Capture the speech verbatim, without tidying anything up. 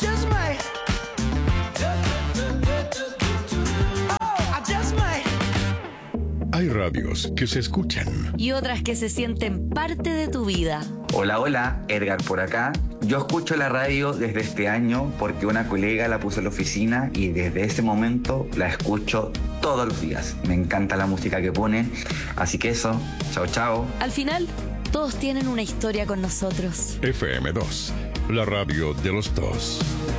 just might. Oh, I just might. Hay radios que se escuchan y otras que se sienten parte de tu vida. Hola, hola, Edgar por acá. Yo escucho la radio desde este año porque una colega la puso en la oficina y desde ese momento la escucho todos los días. Me encanta la música que pone, así que eso, chao chao. Al final, todos tienen una historia con nosotros. F M dos, la radio de los dos.